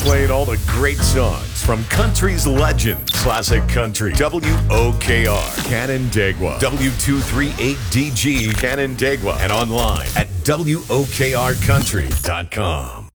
playing all the great songs from country's legends. Classic Country, WOKR, Canandaigua, W238DG, Canandaigua, and online at WOKRCountry.com.